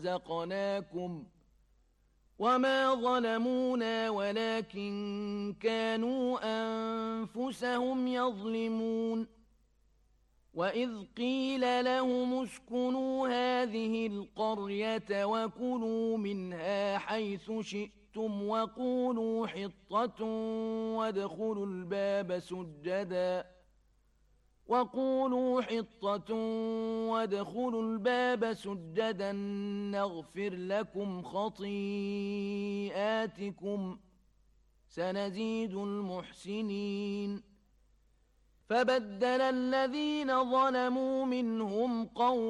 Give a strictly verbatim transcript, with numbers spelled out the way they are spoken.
رزقناكم وما ظلمونا ولكن كانوا أنفسهم يظلمون وإذ قيل لهم اسكنوا هذه القرية وكلوا منها حيث شئتم وقولوا حطة وادخلوا الباب سجدا وقولوا حطة وادخلوا الباب سجدا نغفر لكم خطيئاتكم سنزيد المحسنين فبدل الذين ظلموا منهم قولا